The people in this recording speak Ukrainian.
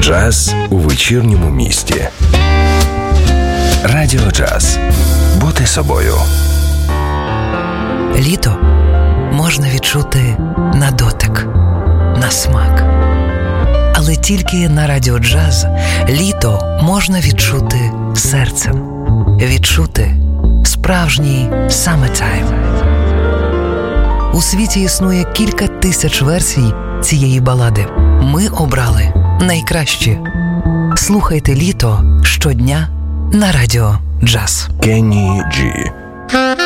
Джаз у вечірньому місті. Радіо Джаз. Бути собою. Літо можна відчути на дотик, на смак. Але тільки на Радіо Джаз літо можна відчути серцем. Відчути справжній summertime. У світі існує кілька тисяч версій цієї балади. Ми обрали найкращі. Слухайте літо щодня на Радіо Джаз. Кенні Джі.